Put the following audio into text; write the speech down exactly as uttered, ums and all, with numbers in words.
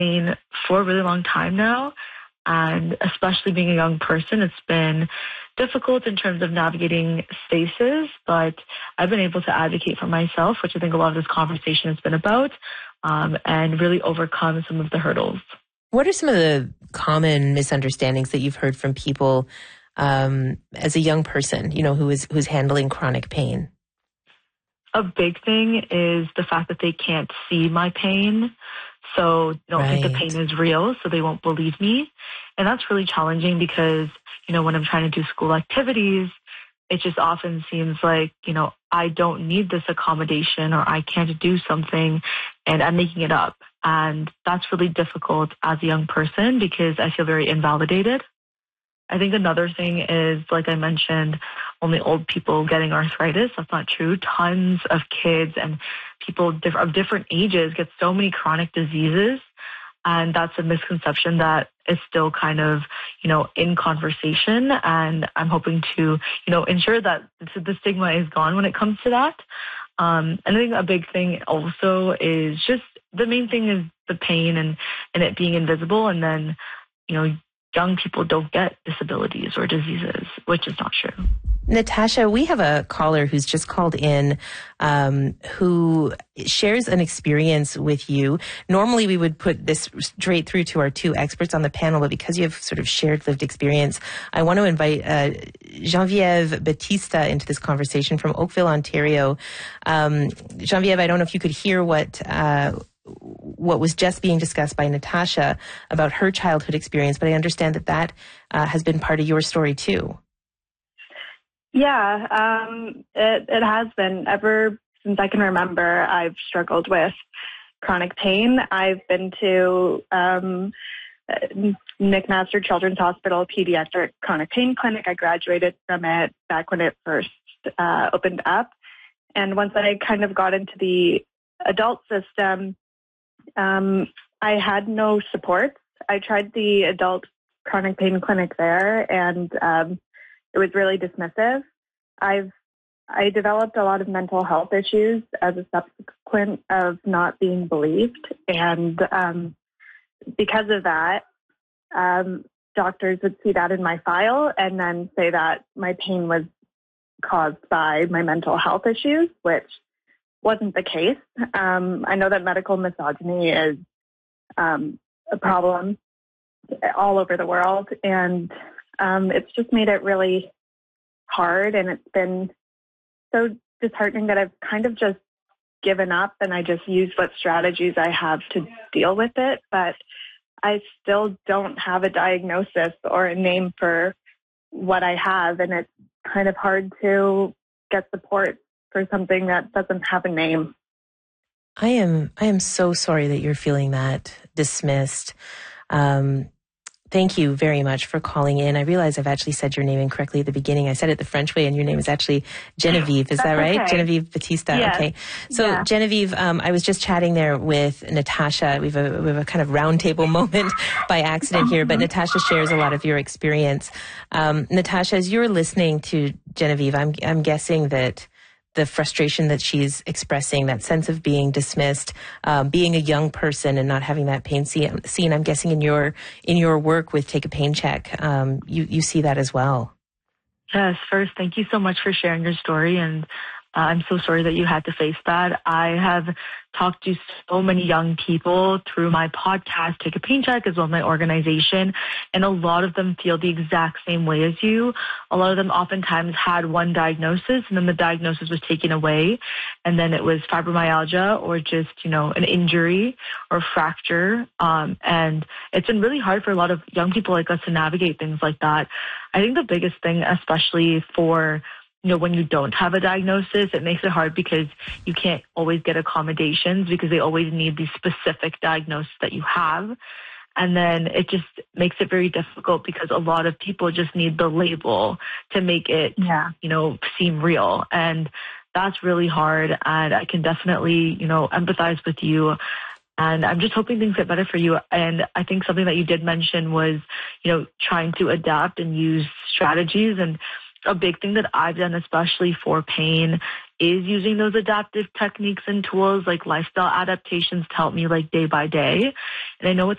pain for a really long time now. And especially being a young person, it's been difficult in terms of navigating spaces, but I've been able to advocate for myself, which I think a lot of this conversation has been about, um, and really overcome some of the hurdles. What are some of the common misunderstandings that you've heard from people um, as a young person, you know, who is who's handling chronic pain? A big thing is the fact that they can't see my pain. So they don't Right. think the pain is real, so they won't believe me. And that's really challenging because, you know, when I'm trying to do school activities, it just often seems like, you know, I don't need this accommodation or I can't do something and I'm making it up. And that's really difficult as a young person because I feel very invalidated. I think another thing is, like I mentioned, only old people getting arthritis. That's not true. Tons of kids and people diff- of different ages get so many chronic diseases. And that's a misconception that is still kind of, you know, in conversation. And I'm hoping to, you know, ensure that the stigma is gone when it comes to that. Um, and I think a big thing also is just the main thing is the pain and, and it being invisible. And then, you know, young people don't get disabilities or diseases, which is not true. Natasha, we have a caller who's just called in um, who shares an experience with you. Normally, we would put this straight through to our two experts on the panel, but because you have sort of shared lived experience, I want to invite uh, Geneviève Batista into this conversation from Oakville, Ontario. Um, Geneviève, I don't know if you could hear what uh, what was just being discussed by Natasha about her childhood experience, but I understand that that uh, has been part of your story too. Yeah, um, it, it has been. Ever since I can remember, I've struggled with chronic pain. I've been to um, McMaster Children's Hospital Pediatric Chronic Pain Clinic. I graduated from it back when it first uh, opened up. And once I kind of got into the adult system, um, I had no support. I tried the adult chronic pain clinic there, and um, it was really dismissive. I've I developed a lot of mental health issues as a subsequent of not being believed, and um, because of that, um, doctors would see that in my file and then say that my pain was caused by my mental health issues, which wasn't the case. Um, I know that medical misogyny is um, a problem all over the world, and um, it's just made it really hard, and it's been so disheartening that I've kind of just given up, and I just use what strategies I have to deal with it, but I still don't have a diagnosis or a name for what I have, and it's kind of hard to get support for something that doesn't have a name. I am I am so sorry that you're feeling that dismissed. Um, thank you very much for calling in. I realize I've actually said your name incorrectly at the beginning. I said it the French way, and your name is actually Geneviève. Is that right? Okay. Geneviève Batista. Yes. Okay. So yeah. Geneviève, um, I was just chatting there with Natasha. We have a, we have a kind of roundtable moment by accident here, but Natasha shares a lot of your experience. Um, Natasha, as you're listening to Geneviève, I'm, I'm guessing that the frustration that she's expressing, that sense of being dismissed, um, being a young person and not having that pain seen, seen, I'm guessing in your in your work with Take a Pain Check, um, you, you see that as well. Yes, first, thank you so much for sharing your story, and uh, I'm so sorry that you had to face that. I have talked to so many young people through my podcast, Take a Pain Check, as well as my organization, and a lot of them feel the exact same way as you. A lot of them oftentimes had one diagnosis, and then the diagnosis was taken away, and then it was fibromyalgia or just, you know, an injury or fracture, um, and it's been really hard for a lot of young people like us to navigate things like that. I think the biggest thing, especially for you know, when you don't have a diagnosis, it makes it hard because you can't always get accommodations because they always need the specific diagnosis that you have. And then it just makes it very difficult because a lot of people just need the label to make it, yeah. you know, seem real. And that's really hard. And I can definitely, you know, empathize with you. And I'm just hoping things get better for you. And I think something that you did mention was, you know, trying to adapt and use strategies. And a big thing that I've done, especially for pain, is using those adaptive techniques and tools like lifestyle adaptations to help me like day by day. And I know it's